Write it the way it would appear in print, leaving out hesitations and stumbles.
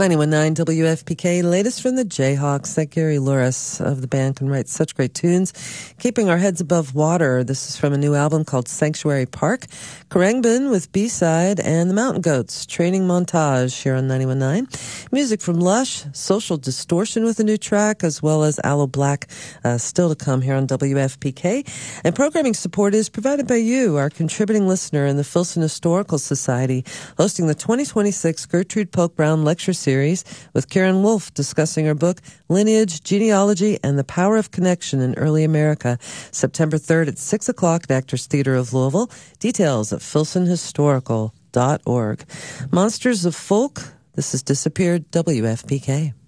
91.9 WFPK, latest from the Jayhawks. That Gary Louris of the band can write such great tunes. Keeping Our Heads Above Water. This is from a new album called Sanctuary Park. Khruangbin with B-Side and the Mountain Goats, Training Montage here on 91.9. Music from Lush, Social Distortion with a new track, as well as Aloe Black, still to come here on WFPK. And programming support is provided by you, our contributing listener in the Filson Historical Society, hosting the 2026 Gertrude Polk Brown Lecture Series with Karen Wolf discussing her book, Lineage, Genealogy, and the Power of Connection in Early America, September 3rd at 6 o'clock at Actors Theater of Louisville. Details at filsonhistorical.org. Monsters of Folk, this is Disappeared, WFPK.